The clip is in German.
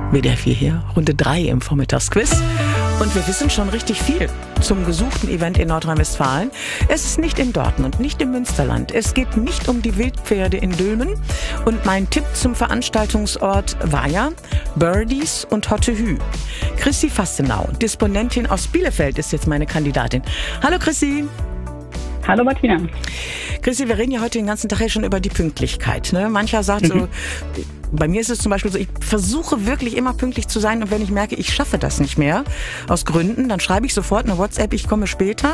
WDR 4 hier, Runde 3 im Vormittagsquiz. Und wir wissen schon richtig viel zum gesuchten Event in Nordrhein-Westfalen. Es ist nicht in Dortmund, nicht im Münsterland. Es geht nicht um die Wildpferde in Dülmen. Und mein Tipp zum Veranstaltungsort war ja Birdies und Hottehü. Chrissy Fastenau, Disponentin aus Bielefeld, ist jetzt meine Kandidatin. Hallo Chrissy. Hallo Martina. Chrissy, wir reden ja heute den ganzen Tag schon über die Pünktlichkeit. Ne? Mancher sagt so, bei mir ist es zum Beispiel so, ich versuche wirklich immer pünktlich zu sein und wenn ich merke, ich schaffe das nicht mehr, aus Gründen, dann schreibe ich sofort eine WhatsApp, ich komme später.